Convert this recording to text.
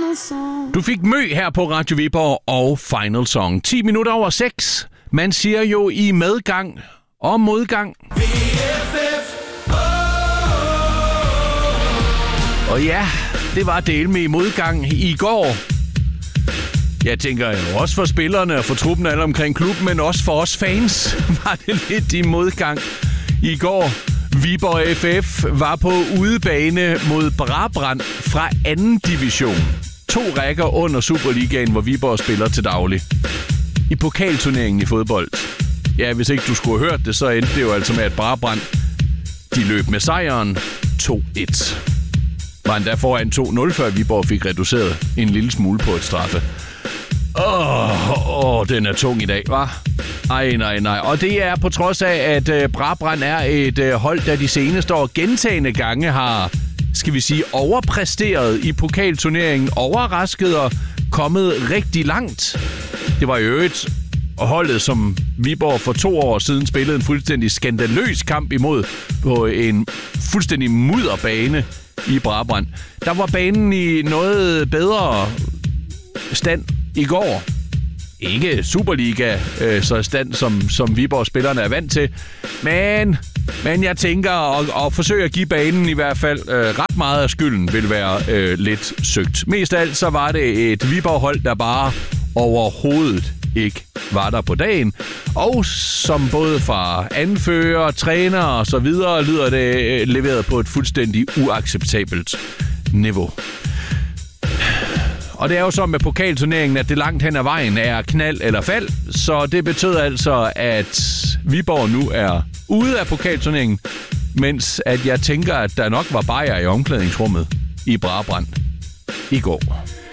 Du fik Mø her på Radio Viborg og Final Song. 10 minutter over 6. Man siger jo i medgang og modgang. Og ja, det var del med i modgang i går. Jeg tænker jo også for spillerne og for truppen alle omkring klubben, men også for os fans var det lidt i modgang i går. Viborg FF var på udebane mod Brabrand fra 2. division. 2 rækker under Superligaen, hvor Viborg spiller til daglig. I pokalturneringen i fodbold. Ja, hvis ikke du skulle have hørt det, så endte det jo altså med, at Brabrand de løb med sejren 2-1. Var endda foran 2-0, før Viborg fik reduceret en lille smule på et straffe. Den er tung i dag, hva'? Nej. Og det er på trods af, at Brabrand er et hold, der de seneste år gentagne gange har, skal vi sige, overpræsteret i pokalturneringen, overrasket og kommet rigtig langt. Det var jo et holdet, som Viborg for 2 år siden spillede en fuldstændig skandaløs kamp imod på en fuldstændig mudderbane i Brabrand. Der var banen i noget bedre stand i går. Ikke Superliga så stand, som Viborg-spillerne er vant til. Men jeg tænker at forsøge at give banen i hvert fald ret meget af skylden vil være lidt søgt. Mest af alt så var det et Viborg-hold, der bare overhovedet ikke var der på dagen. Og som både fra anfører, træner og så videre, lyder det leveret på et fuldstændig uacceptabelt niveau. Og det er jo så med pokalturneringen, at det langt hen ad vejen er knald eller fald. Så det betød altså, at Viborg nu er ude af pokalturneringen, mens at jeg tænker, at der nok var bajer i omklædningsrummet i Brabrand i går.